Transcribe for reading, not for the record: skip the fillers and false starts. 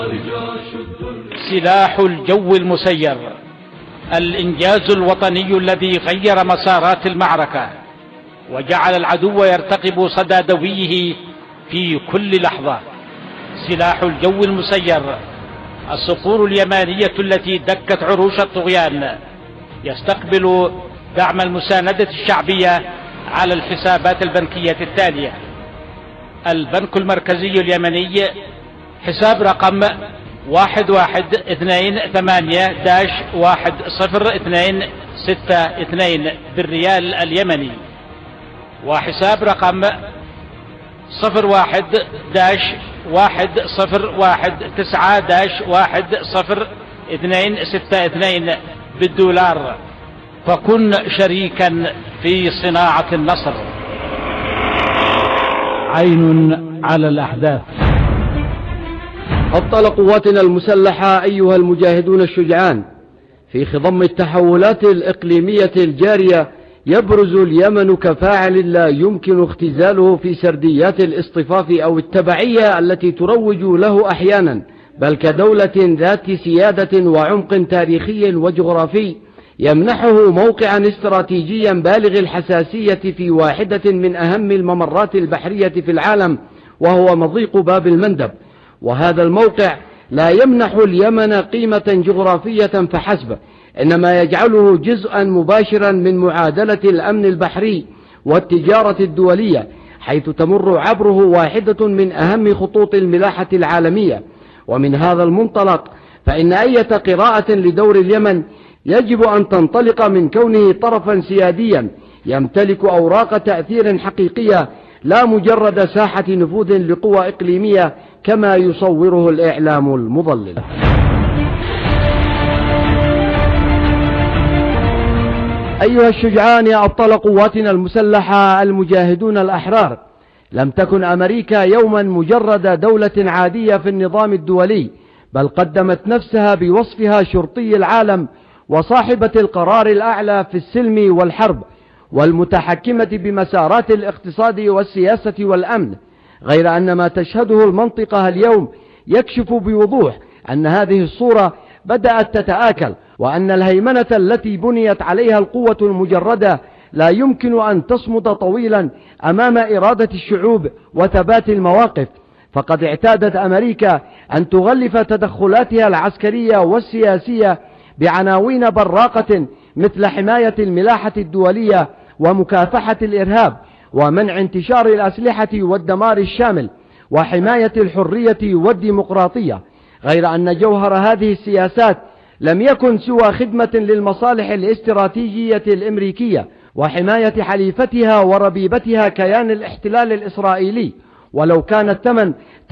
سلاح الجو المسير، الإنجاز الوطني الذي غير مسارات المعركة وجعل العدو يرتقب صدى دويه في كل لحظة. سلاح الجو المسير، الصقور اليمانية التي دكت عروش الطغيان، يستقبل دعم المساندة الشعبية على الحسابات البنكية التالية: البنك المركزي اليمني، حساب رقم 1128-1062 بالريال اليمني، وحساب رقم 01-101-9-1062 بالدولار. فكن شريكا في صناعة النصر. عين على الأحداث. أبطل قواتنا المسلحة أيها المجاهدون الشجعان. في خضم التحولات الإقليمية الجارية يبرز اليمن كفاعل لا يمكن اختزاله في سرديات الاصطفاف أو التبعية التي تروج له أحيانا، بل كدولة ذات سيادة وعمق تاريخي وجغرافي يمنحه موقعا استراتيجيا بالغ الحساسية في واحدة من أهم الممرات البحرية في العالم، وهو مضيق باب المندب. وهذا الموقع لا يمنح اليمن قيمة جغرافية فحسب، إنما يجعله جزءا مباشرا من معادلة الأمن البحري والتجارة الدولية، حيث تمر عبره واحدة من أهم خطوط الملاحة العالمية. ومن هذا المنطلق فإن أي قراءة لدور اليمن يجب أن تنطلق من كونه طرفا سياديا يمتلك أوراق تأثير حقيقية، لا مجرد ساحة نفوذ لقوى إقليمية كما يصوره الإعلام المضلل. أيها الشجعان يا أبطال قواتنا المسلحة المجاهدون الأحرار، لم تكن أمريكا يوما مجرد دولة عادية في النظام الدولي، بل قدمت نفسها بوصفها شرطي العالم وصاحبة القرار الأعلى في السلم والحرب، والمتحكمة بمسارات الاقتصاد والسياسة والأمن. غير أن ما تشهده المنطقة اليوم يكشف بوضوح أن هذه الصورة بدأت تتآكل، وأن الهيمنة التي بنيت عليها القوة المجردة لا يمكن أن تصمد طويلا أمام إرادة الشعوب وثبات المواقف. فقد اعتادت أمريكا أن تغلف تدخلاتها العسكرية والسياسية بعناوين براقة مثل حماية الملاحة الدولية ومكافحة الإرهاب ومنع انتشار الأسلحة والدمار الشامل وحماية الحرية والديمقراطية. غير أن جوهر هذه السياسات لم يكن سوى خدمة للمصالح الاستراتيجية الأمريكية وحماية حليفتها وربيبتها كيان الاحتلال الإسرائيلي، ولو كان الثمن